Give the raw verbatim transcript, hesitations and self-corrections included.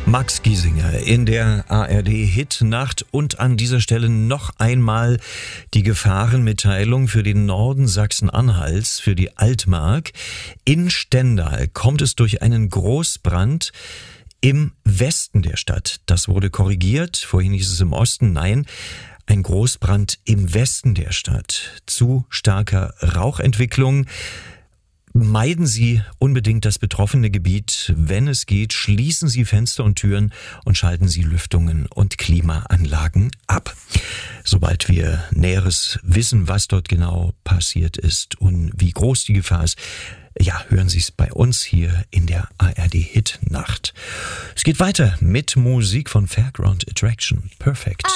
Max Giesinger in der A R D-Hit-Nacht und an dieser Stelle noch einmal die Gefahrenmitteilung für den Norden Sachsen-Anhalts, für die Altmark. In Stendal kommt es durch einen Großbrand im Westen der Stadt. Das wurde korrigiert, vorhin hieß es im Osten, nein, ein Großbrand im Westen der Stadt. Zu starker Rauchentwicklung. Meiden Sie unbedingt das betroffene Gebiet. Wenn es geht, schließen Sie Fenster und Türen und schalten Sie Lüftungen und Klimaanlagen ab. Sobald wir Näheres wissen, was dort genau passiert ist und wie groß die Gefahr ist, ja, hören Sie es bei uns hier in der A R D-Hit-Nacht. Es geht weiter mit Musik von Fairground Attraction. Perfect.